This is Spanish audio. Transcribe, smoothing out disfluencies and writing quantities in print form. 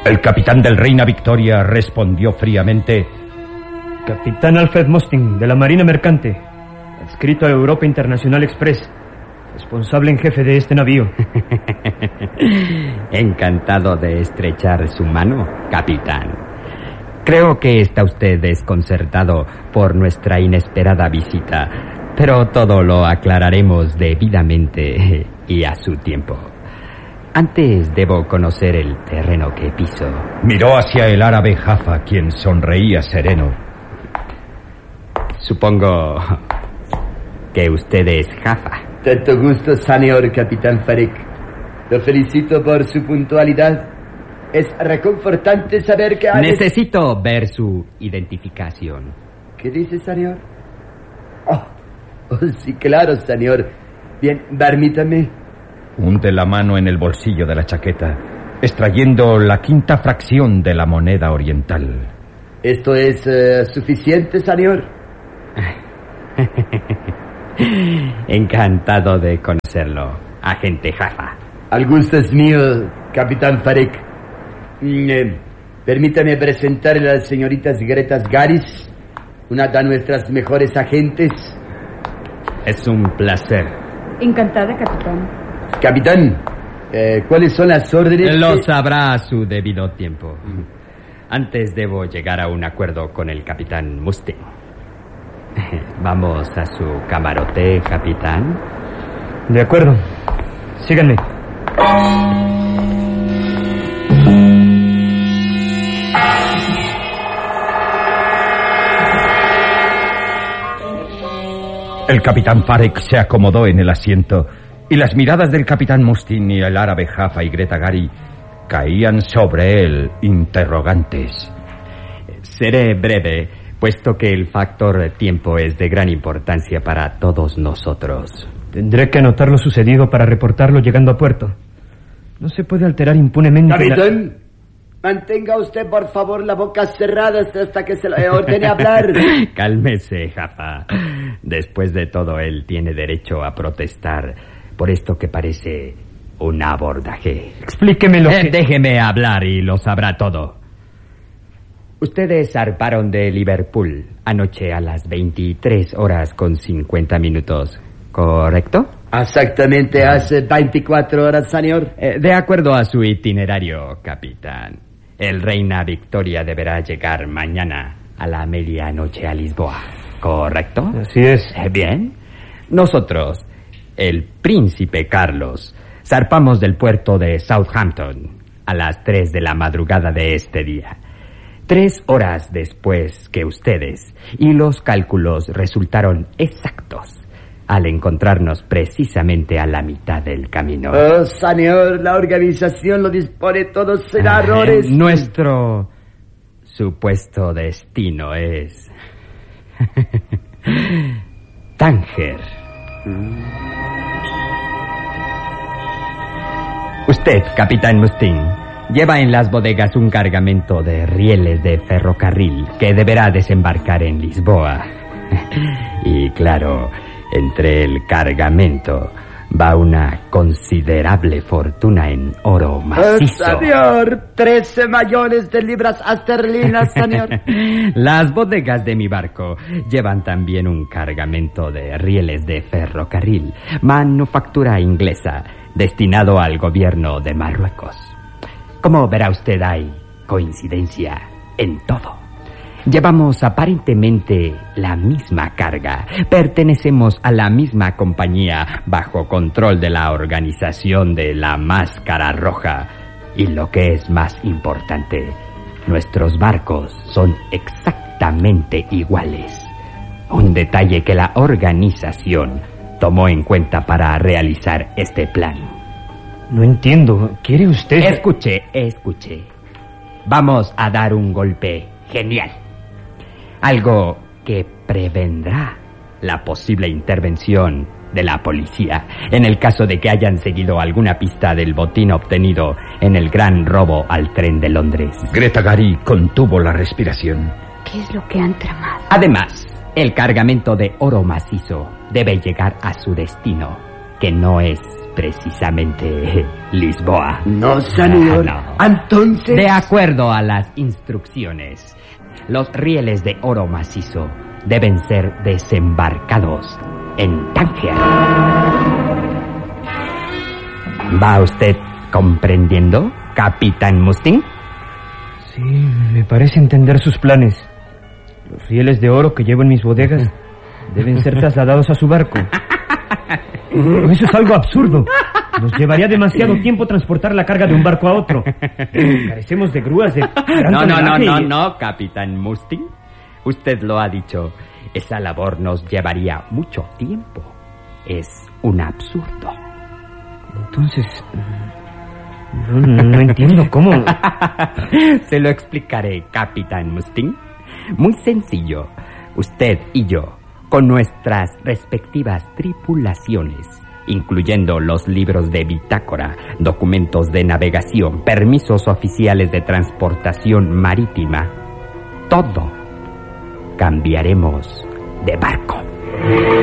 El capitán del Reina Victoria respondió fríamente: Capitán Alfred Musting, de la Marina Mercante, adscrito a Europa International Express, responsable en jefe de este navío. Encantado de estrechar su mano, capitán. Creo que está usted desconcertado por nuestra inesperada visita, pero todo lo aclararemos debidamente y a su tiempo. Antes debo conocer el terreno que piso. Miró hacia el árabe Jaffa, quien sonreía sereno. Supongo que usted es Jaffa. Tanto gusto, señor capitán Farik. Lo felicito por su puntualidad. Es reconfortante saber que... Necesito ver su identificación. ¿Qué dice, señor? Oh, sí, claro, señor. Bien, permítame. Hunde la mano en el bolsillo de la chaqueta, extrayendo la 5ª fracción de la moneda oriental. ¿Esto es suficiente, señor? Encantado de conocerlo, agente Jaffa. Al gusto es mío, capitán Farik. Permítame presentar a las señoritas Gretas Garis, una de nuestras mejores agentes. Es un placer. Encantada, capitán. Capitán, ¿cuáles son las órdenes? Lo sabrá a su debido tiempo. Antes debo llegar a un acuerdo con el capitán Musting. ¿Vamos a su camarote, capitán? De acuerdo. Síganme. El capitán Farik se acomodó en el asiento y las miradas del capitán Mustin y el árabe Jaffa y Greta Gary caían sobre él interrogantes. Seré breve, puesto que el factor tiempo es de gran importancia para todos nosotros. Tendré que anotar lo sucedido para reportarlo llegando a puerto. No se puede alterar impunemente... Capitán, mantenga usted, por favor, la boca cerrada hasta que se le ordene hablar. Cálmese, Jaffa. Después de todo, él tiene derecho a protestar por esto que parece un abordaje. Explíquemelo. Déjeme hablar y lo sabrá todo. Ustedes zarparon de Liverpool anoche a las 23:50, ¿correcto? Exactamente, hace 24 horas, señor. De acuerdo a su itinerario, capitán, el Reina Victoria deberá llegar mañana a la medianoche a Lisboa, ¿correcto? Así es. Bien. Nosotros, el Príncipe Carlos, zarpamos del puerto de Southampton a las 3 de la madrugada de este día. 3 horas después que ustedes, y los cálculos resultaron exactos al encontrarnos precisamente a la mitad del camino. Oh, señor, la organización lo dispone todo sin errores. Nuestro supuesto destino es Tánger. Usted, capitán Mustin, lleva en las bodegas un cargamento de rieles de ferrocarril que deberá desembarcar en Lisboa. Y claro, entre el cargamento va una considerable fortuna en oro macizo. Señor, 13 millones de libras esterlinas, señor. Las bodegas de mi barco llevan también un cargamento de rieles de ferrocarril, manufactura inglesa, destinado al gobierno de Marruecos. Como verá usted, hay coincidencia en todo. Llevamos aparentemente la misma carga. Pertenecemos a la misma compañía bajo control de la organización de la Máscara Roja. Y lo que es más importante, nuestros barcos son exactamente iguales. Un detalle que la organización tomó en cuenta para realizar este plan. No entiendo. ¿Quiere usted...? Escuche. Vamos a dar un golpe genial. Algo que prevendrá la posible intervención de la policía en el caso de que hayan seguido alguna pista del botín obtenido en el gran robo al tren de Londres. Greta Gary contuvo la respiración. ¿Qué es lo que han tramado? Además, el cargamento de oro macizo debe llegar a su destino, que no es precisamente Lisboa. No, señor. No. Entonces... De acuerdo a las instrucciones, los rieles de oro macizo deben ser desembarcados en Tánger. ¿Va usted comprendiendo, Capitán Mustin? Sí, me parece entender sus planes. Los rieles de oro que llevo en mis bodegas deben ser trasladados a su barco. Pero eso es algo absurdo. Nos llevaría demasiado tiempo transportar la carga de un barco a otro. Carecemos de grúas de gran tonelaje. No, Capitán Mustin. Usted lo ha dicho. Esa labor nos llevaría mucho tiempo. Es un absurdo. Entonces... No entiendo cómo. Se lo explicaré, Capitán Mustin. Muy sencillo. Usted y yo, con nuestras respectivas tripulaciones, incluyendo los libros de bitácora, documentos de navegación, permisos oficiales de transportación marítima, todo cambiaremos de barco.